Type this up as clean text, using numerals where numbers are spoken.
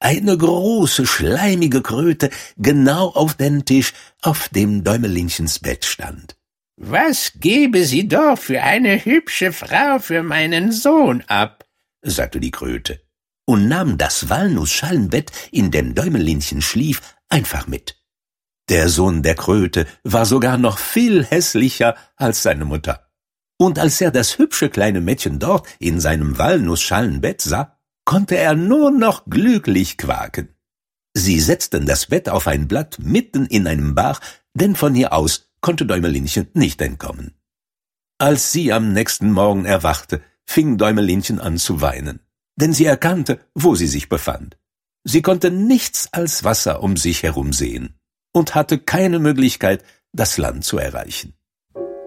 eine große, schleimige Kröte genau auf den Tisch, auf dem Däumelinchens Bett stand. »Was gebe sie doch für eine hübsche Frau für meinen Sohn ab«, sagte die Kröte und nahm das Walnussschalenbett, in dem Däumelinchen schlief, einfach mit. Der Sohn der Kröte war sogar noch viel hässlicher als seine Mutter. Und als er das hübsche kleine Mädchen dort in seinem Walnussschalenbett sah, konnte er nur noch glücklich quaken. Sie setzten das Bett auf ein Blatt mitten in einem Bach, denn von hier aus konnte Däumelinchen nicht entkommen. Als sie am nächsten Morgen erwachte, fing Däumelinchen an zu weinen, denn sie erkannte, wo sie sich befand. Sie konnte nichts als Wasser um sich herum sehen und hatte keine Möglichkeit, das Land zu erreichen.